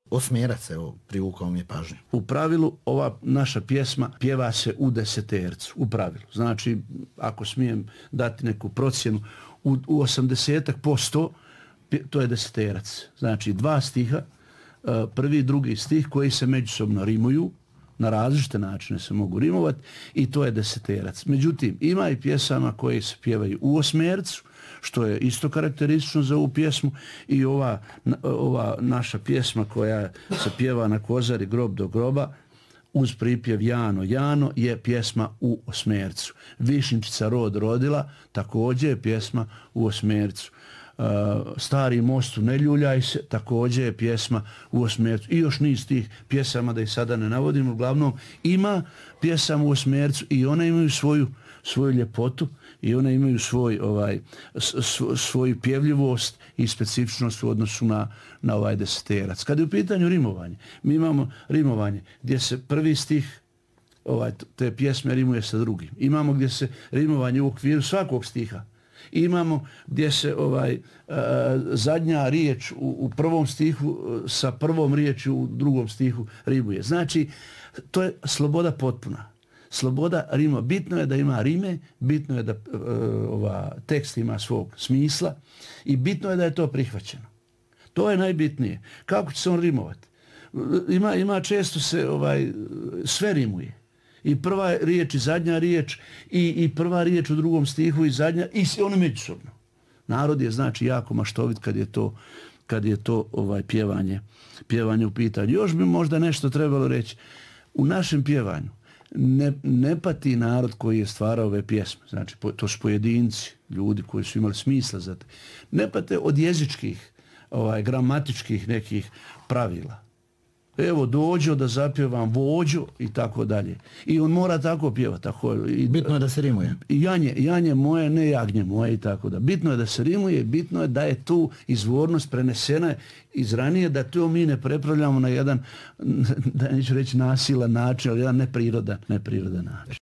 osmerac, evo, privukao mi je pažnju. U pravilu ova naša pjesma pjeva se u desetercu, u pravilu. Znači, ako smijem dati neku procjenu, u 80% to je deseterac. Znači, 2 stiha, prvi i drugi stih koji se međusobno rimuju, na različite načine se mogu rimovati i to je deseterac. Međutim, ima i pjesama koje se pjevaju u osmercu, što je isto karakteristično za ovu pjesmu, i ova naša pjesma koja se pjeva na Kozari grob do groba uz pripjev Jano, Jano je pjesma u osmercu. Višnjičica rod rodila također je pjesma u osmercu. Stari mostu ne ljuljaj se, također je pjesma u osmercu. I još niz tih pjesama, da ih sada ne navodim, uglavnom ima pjesama u osmercu i one imaju svoju ljepotu i one imaju svoju pjevljivost i specifičnost u odnosu na ovaj deseterac. Kad je u pitanju rimovanje, mi imamo rimovanje gdje se prvi stih te pjesme rimuje sa drugim. Imamo gdje se rimovanje u okviru svakog stiha. Imamo gdje se zadnja riječ u prvom stihu sa prvom riječju u drugom stihu rimuje. Znači, to je sloboda potpuna. Sloboda rima. Bitno je da ima rime, bitno je da tekst ima svog smisla i bitno je da je to prihvaćeno. To je najbitnije. Kako će se on rimovati? Ima često se sve rimuje. I prva riječ i zadnja riječ i prva riječ u drugom stihu i zadnja i ono međusobno. Narod je znači jako maštovit kad je to pjevanje u pitanju. Još bi možda nešto trebalo reći. U našem pjevanju ne pati narod koji je stvarao ove pjesme. Znači, to su pojedinci, ljudi koji su imali smisla za to. Ne pate od jezičkih, gramatičkih nekih pravila. Evo, dođo da zapjevam vođo i tako dalje. I on mora tako pjevati. Bitno je da se rimuje. Janje moje, ne jagnje moje i tako da. Bitno je da se rimuje, bitno je da je tu izvornost prenesena iz ranije, da to mi ne prepravljamo na jedan, da neću reći nasilan način, ali jedan neprirodan način.